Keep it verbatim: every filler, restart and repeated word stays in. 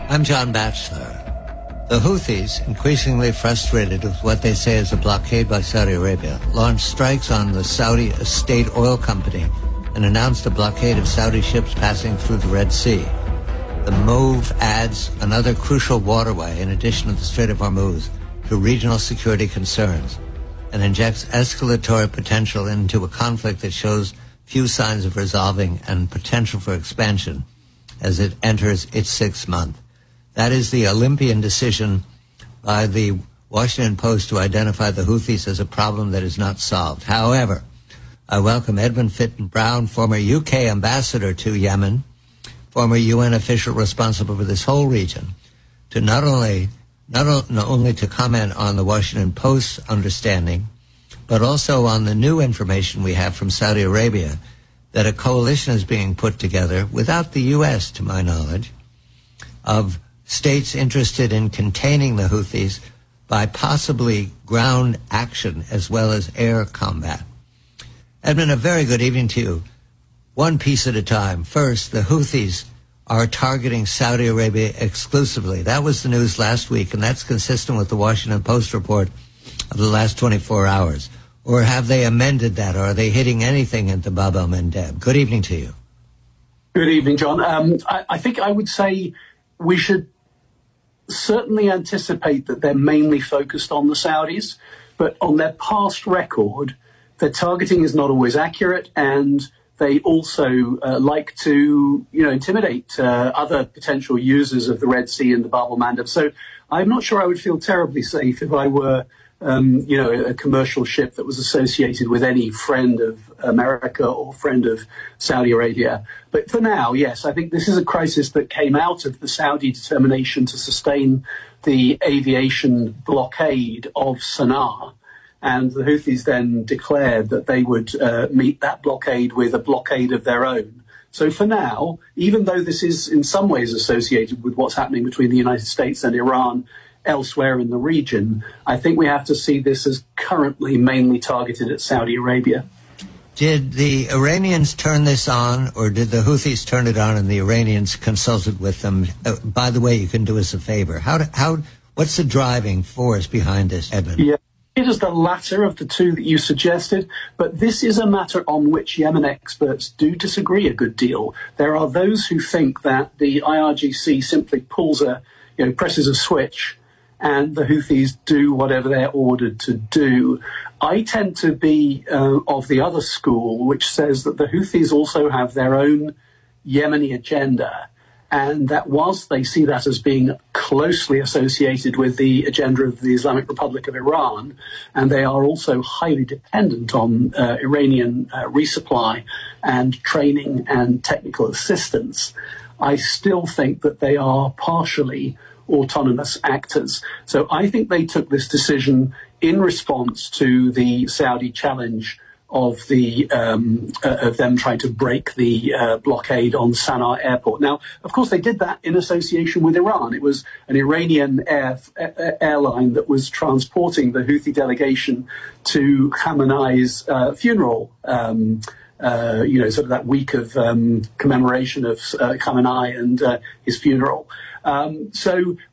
I'm John Batchelor. The Houthis, increasingly frustrated with what they say is a blockade by Saudi Arabia, launched strikes on the Saudi State Oil Company and announced a blockade of Saudi ships passing through the Red Sea. The move adds another crucial waterway, in addition to the Strait of Hormuz, to regional security concerns, and injects escalatory potential into a conflict that shows few signs of resolving and potential for expansion as it enters its sixth month. That is the Olympian decision by the Washington Post to identify the Houthis as a problem that is not solved. However, I welcome Edmund Fitton Brown, former U K ambassador to Yemen, former U N official responsible for this whole region, to not only not, o- not only to comment on the Washington Post's understanding, but also on the new information we have from Saudi Arabia that a coalition is being put together, without the U S, to my knowledge, of states interested in containing the Houthis by possibly ground action as well as air combat. Edmund, a very good evening to you. One piece at a time. First, the Houthis are targeting Saudi Arabia exclusively. That was the news last week, and that's consistent with the Washington Post report of the last twenty-four hours. Or have they amended that, or are they hitting anything at the Bab el-Mandeb? Good evening to you. Good evening, John. Um, I, I think I would say we should certainly anticipate that they're mainly focused on the Saudis, but on their past record, their targeting is not always accurate, and they also uh, like to, you know, intimidate uh, other potential users of the Red Sea and the Bab el-Mandeb. So I'm not sure I would feel terribly safe if I were, um, you know, a commercial ship that was associated with any friend of America or friend of Saudi Arabia. But for now, yes, I think this is a crisis that came out of the Saudi determination to sustain the aviation blockade of Sana'a. And the Houthis then declared that they would uh, meet that blockade with a blockade of their own. So for now, even though this is in some ways associated with what's happening between the United States and Iran elsewhere in the region, I think we have to see this as currently mainly targeted at Saudi Arabia. Did the Iranians turn this on, or did the Houthis turn it on and the Iranians consulted with them? Uh, by the way, you can do us a favor. How, do, how, what's the driving force behind this, Edmund? Yeah. It is the latter of the two that you suggested, but this is a matter on which Yemen experts do disagree a good deal. There are those who think that the I R G C simply pulls a, you know, presses a switch and the Houthis do whatever they're ordered to do. I tend to be uh, of the other school, which says that the Houthis also have their own Yemeni agenda, and that whilst they see that as being closely associated with the agenda of the Islamic Republic of Iran, and they are also highly dependent on uh, Iranian uh, resupply and training and technical assistance, I still think that they are partially autonomous actors. So I think they took this decision in response to the Saudi challenge of the um, uh, of them trying to break the uh, blockade on Sana'a airport. Now, of course, they did that in association with Iran. It was an Iranian air, uh, airline that was transporting the Houthi delegation to Khamenei's uh, funeral. Um, uh, you know, sort of that week of um, commemoration of uh, Khamenei and uh, his funeral. Um, so